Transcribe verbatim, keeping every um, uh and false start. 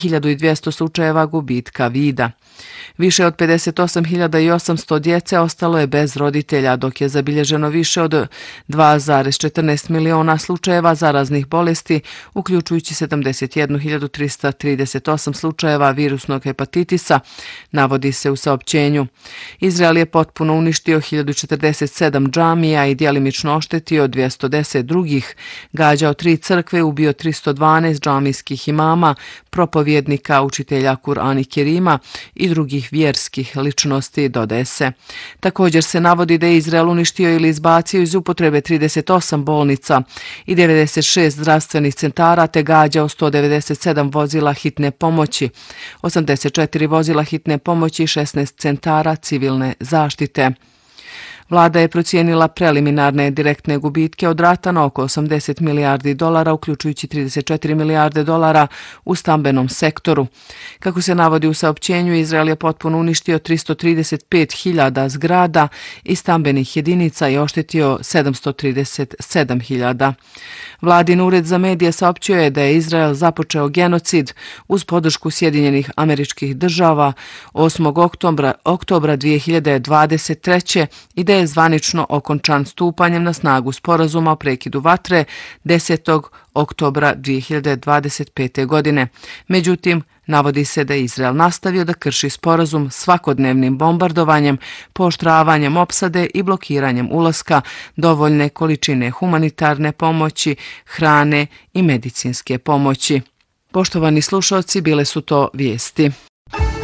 hiljadu dvjesto slučajeva gubitka vida. Više od pedeset osam hiljada osamsto djece ostalo je bez roditelja, dok je zabilježeno više od dva zarez četrnaest miliona slučajeva zaraznih bolesti, uključujući sedamdeset jednu hiljadu trista trideset osam slučajeva virusnog hepatitisa, navodi se u saopćenju. Izrael je potpuno uništio hiljadu četrdeset sedam džamija i djelimično oštetio dvjesto deset drugih, gađao tri crkve, ubio tristo dvanaest džamijskih imama, propovjednika, učitelja Kur'ana Kerima i drugih vjerskih ličnosti, dodaje se. Također se navodi da je Izrael uništio ili izbacio iz upotrebe trideset osam bolnica i devedeset šest zdravstvenih centara te gađao sto devedeset sedam vozila hitne pomoći, osamdeset četiri vozila hitne pomoći i šesnaest centara civilne zaštite. Vlada je procijenila preliminarne direktne gubitke od rata na oko osamdeset milijardi dolara, uključujući trideset četiri milijarde dolara u stambenom sektoru. Kako se navodi u saopćenju, Izrael je potpuno uništio tristo trideset pet hiljada zgrada i stambenih jedinica i oštetio sedamsto trideset sedam hiljada. Vladin ured za medije saopćio je da je Izrael započeo genocid uz podršku Sjedinjenih Američkih Država osmog oktobra dvije hiljade dvadeset treće i da je zvanično okončan stupanjem na snagu sporazuma o prekidu vatre desetog oktobra dvije hiljade dvadeset pete. godine. Međutim, navodi se da je Izrael nastavio da krši sporazum svakodnevnim bombardovanjem, pooštravanjem opsade i blokiranjem ulaska dovoljne količine humanitarne pomoći, hrane i medicinske pomoći. Poštovani slušalci, bile su to vijesti.